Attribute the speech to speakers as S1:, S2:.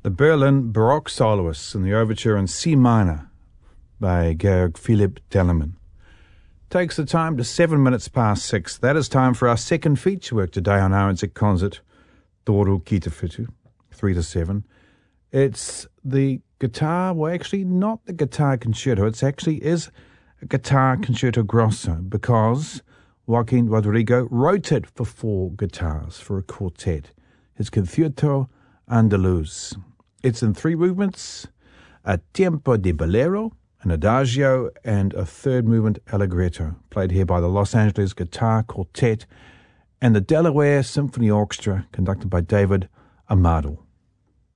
S1: the Berlin Baroque Soloists in the overture in C minor by Georg Philipp Telemann. Takes the time to 7 minutes past 6. That is time for our second feature work today on RNZ Concert, Toru Kitawhitu, 3 to 7. It's the guitar, well actually not the guitar concerto, it actually is a guitar concerto grosso because Joaquin Rodrigo wrote it for 4 guitars for a quartet, his Concierto Andaluz. It's in 3 movements, a tempo di bolero, an adagio, and a 3rd movement allegretto, played here by the Los Angeles Guitar Quartet and the Delaware Symphony Orchestra, conducted by David Amado.